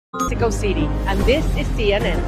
Mexico City, and this is CNN.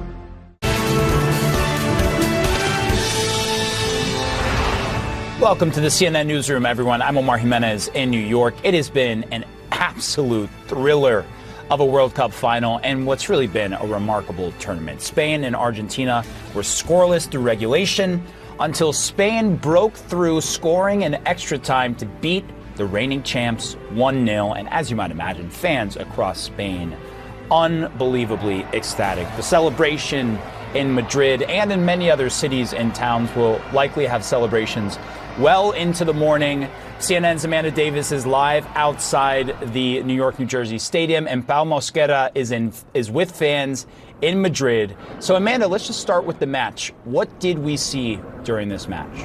Welcome to the CNN Newsroom, everyone. I'm Omar Jimenez in New York. It has been an absolute thriller of a World Cup final and what's really been a remarkable tournament. Spain and Argentina were scoreless through regulation until Spain broke through, scoring in extra time to beat the reigning champs 1-0. And as you might imagine, fans across Spain unbelievably ecstatic. The celebration in Madrid and in many other cities and towns will likely have celebrations well into the morning. CNN's Amanda Davis is live outside the New York, New Jersey stadium, and Pau Mosquera is with fans in Madrid. So, Amanda, let's just start with the match. What did we see during this match?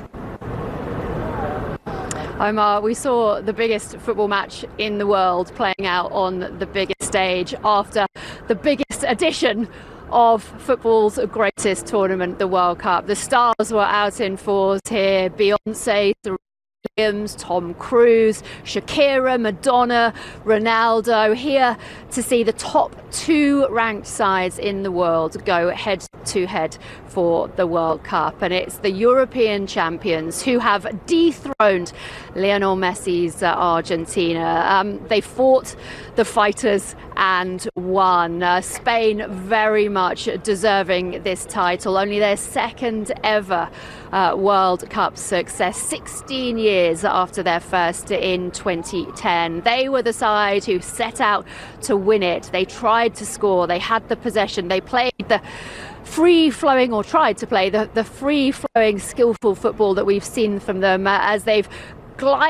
Omar, we saw the biggest football match in the world playing out on the biggest stage after the biggest edition of football's greatest tournament, the World Cup. The stars were out in force here. Beyonce, Williams, Tom Cruise, Shakira, Madonna, Ronaldo, here to see the top two ranked sides in the world go head to head for the World Cup. And it's the European champions who have dethroned Lionel Messi's Argentina. They fought the fighters and won. Spain very much deserving this title, only their second ever World Cup success, 16 years after their first in 2010. They were the side who set out to win it. They tried to score, they had the possession, they played the free-flowing, or tried to play the free-flowing, skillful football that we've seen from them as they've glided